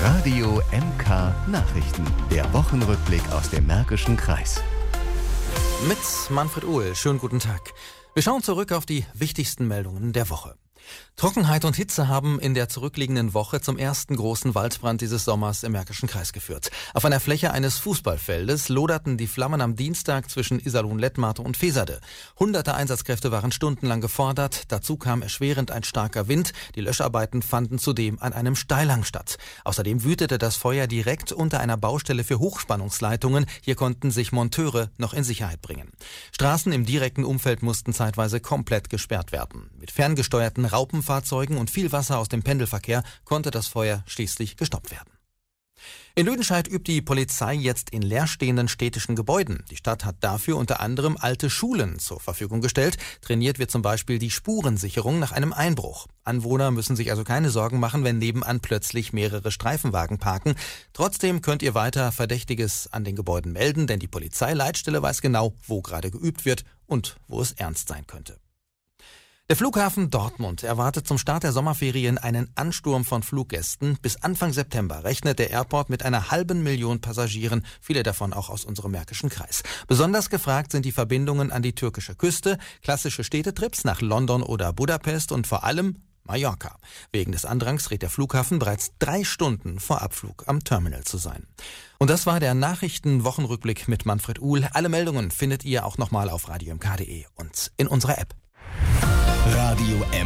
Radio MK Nachrichten. Der Wochenrückblick aus dem Märkischen Kreis. Mit Manfred Uhl. Schönen guten Tag. Wir schauen zurück auf die wichtigsten Meldungen der Woche. Trockenheit und Hitze haben in der zurückliegenden Woche zum ersten großen Waldbrand dieses Sommers im Märkischen Kreis geführt. Auf einer Fläche eines Fußballfeldes loderten die Flammen am Dienstag zwischen Iserlohn-Lettmate und Feserde. Hunderte Einsatzkräfte waren stundenlang gefordert. Dazu kam erschwerend ein starker Wind. Die Löscharbeiten fanden zudem an einem Steilhang statt. Außerdem wütete das Feuer direkt unter einer Baustelle für Hochspannungsleitungen. Hier konnten sich Monteure noch in Sicherheit bringen. Straßen im direkten Umfeld mussten zeitweise komplett gesperrt werden. Mit ferngesteuerten Raupenfahrzeugen und viel Wasser aus dem Pendelverkehr konnte das Feuer schließlich gestoppt werden. In Lüdenscheid übt die Polizei jetzt in leerstehenden städtischen Gebäuden. Die Stadt hat dafür unter anderem alte Schulen zur Verfügung gestellt. Trainiert wird zum Beispiel die Spurensicherung nach einem Einbruch. Anwohner müssen sich also keine Sorgen machen, wenn nebenan plötzlich mehrere Streifenwagen parken. Trotzdem könnt ihr weiter Verdächtiges an den Gebäuden melden, denn die Polizeileitstelle weiß genau, wo gerade geübt wird und wo es ernst sein könnte. Der Flughafen Dortmund erwartet zum Start der Sommerferien einen Ansturm von Fluggästen. Bis Anfang September rechnet der Airport mit einer 500.000 Passagieren, viele davon auch aus unserem Märkischen Kreis. Besonders gefragt sind die Verbindungen an die türkische Küste, klassische Städtetrips nach London oder Budapest und vor allem Mallorca. Wegen des Andrangs rät der Flughafen bereits 3 Stunden vor Abflug am Terminal zu sein. Und das war der Nachrichten-Wochenrückblick mit Manfred Uhl. Alle Meldungen findet ihr auch nochmal auf radiomk.de und in unserer App. Radio